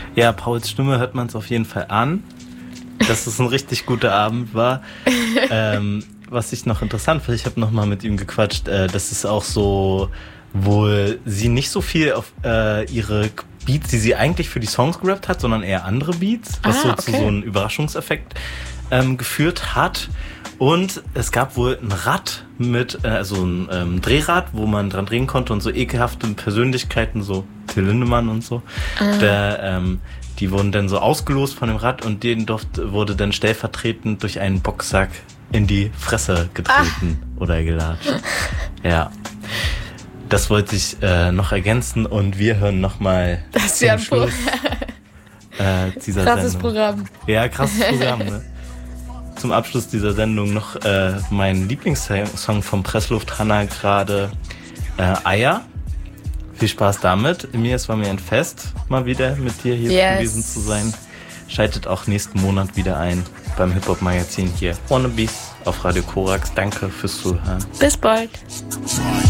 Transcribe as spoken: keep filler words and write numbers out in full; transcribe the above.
Ja, Pauls Stimme hört man es auf jeden Fall an, dass es ein richtig guter Abend war. ähm, was ich noch interessant finde, ich habe nochmal mit ihm gequatscht, äh, dass es auch so wohl sie nicht so viel auf äh, ihre Beats, die sie eigentlich für die Songs gerappt hat, sondern eher andere Beats, was ah, so okay. zu so einem Überraschungseffekt ähm, geführt hat. Und es gab wohl ein Rad mit, äh, also ein ähm, Drehrad, wo man dran drehen konnte und so ekelhafte Persönlichkeiten, so Till Lindemann und so, ah. der, ähm, die wurden dann so ausgelost von dem Rad und denen durfte, wurde dann stellvertretend durch einen Boxsack in die Fresse getreten ah. oder gelatscht. Ja. Das wollte ich äh, noch ergänzen und wir hören nochmal das ist ja ein Schluss äh, dieser krasses Sendung. Programm. Ja, krasses Programm, ne? Zum Abschluss dieser Sendung noch äh, mein Lieblingssong vom Pressluft Hanna gerade, äh, Eier. Viel Spaß damit. Mir, es war mir ein Fest, mal wieder mit dir hier yes. gewesen zu sein. Schaltet auch nächsten Monat wieder ein beim Hip-Hop-Magazin hier. Wannabes auf Radio Korax. Danke fürs Zuhören. Bis bald.